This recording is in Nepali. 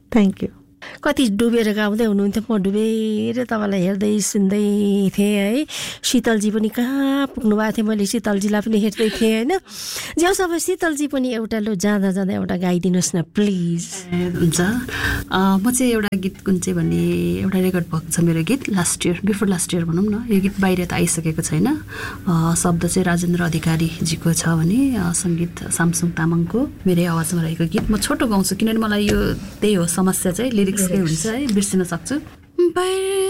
Thank you. कति डुबेर गाउँदै हुनुहुन्थ्यो, म डुबेर तपाईँलाई हेर्दै सुन्दै थिएँ है। शीतलजी पनि कहाँ पुग्नु भएको थियो, मैले शीतलजीलाई पनि हेर्दै थिएँ होइन। ज्याउ सब शीतलजी पनि एउटा लो जाँदा जाँदा एउटा गाइदिनुहोस् न प्लिज। हुन्छ, म चाहिँ एउटा गीत कुन चाहिँ भन्ने एउटा रेकर्ड भएको छ मेरो गीत बिफोर लास्ट इयर भनौँ न। यो गीत बाहिर त आइसकेको छैन। शब्द चाहिँ राजेन्द्र अधिकारीजीको छ भने सङ्गीत सामसुङ तामाङको मेरै आवाजमा रहेको गीत। म छोटो गाउँछु किनभने मलाई यो त्यही हो समस्या चाहिँ लिरिक्सकै हुन्छ है, बिर्सिन सक्छु।